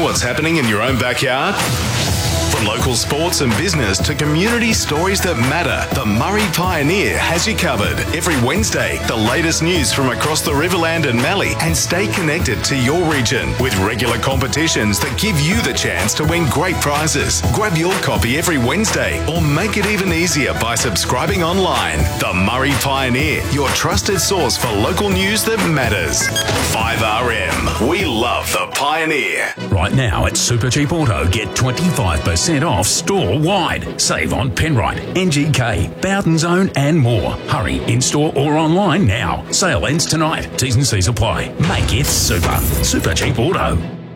what's happening in your own backyard? From local sports and business to community stories that matter, the Murray Pioneer has you covered. Every Wednesday, the latest news from across the Riverland and Mallee, and stay connected to your region with regular competitions that give you the chance to win great prizes. Grab your copy every Wednesday or make it even easier by subscribing online. The Murray Pioneer, your trusted source for local news that matters. 5RM. We love the Pioneer. Right now at Supercheap Auto, get 25% off store-wide. Save on Penrite, NGK, Bowden Zone and more. Hurry, in-store or online now. Sale ends tonight. T's and C's apply. Make it super. Supercheap Auto.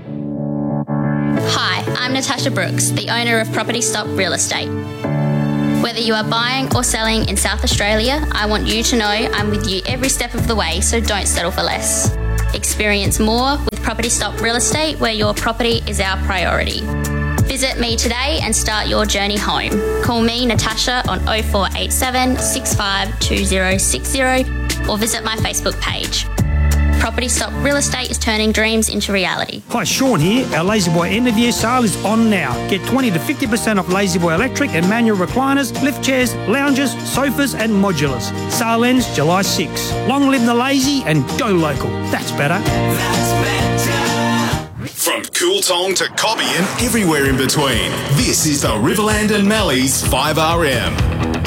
Hi, I'm Natasha Brooks, the owner of Property Stop Real Estate. Whether you are buying or selling in South Australia, I want you to know I'm with you every step of the way, so don't settle for less. Experience more with Property Stop Real Estate, where your property is our priority. Visit me today and start your journey home. Call me, Natasha, on 0487 652060 or visit my Facebook page. Property Stop Real Estate is turning dreams into reality. Hi, Sean here. Our Lazyboy end of year sale is on now. Get 20 to 50% off Lazyboy electric and manual recliners, lift chairs, lounges, sofas and modulars. Sale ends July 6. Long live the lazy and go local. That's better. That's better. From Cooltong to Cobby and everywhere in between, this is the Riverland and Mallee's 5RM.